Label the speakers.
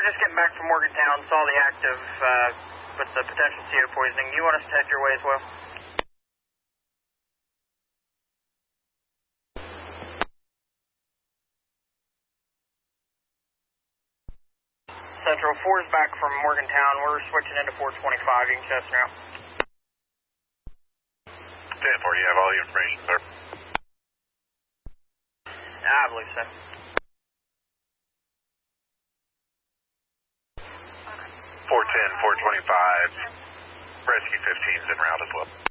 Speaker 1: just getting back from Morgantown, saw the active with the potential CO poisoning. Do you want us to head your way as well? Central 4 is back from Morgantown. We're switching into 425. You can test now.
Speaker 2: 10-4, you have all the information, sir?
Speaker 1: I believe so.
Speaker 2: 410, 425, Rescue 15's en route as well.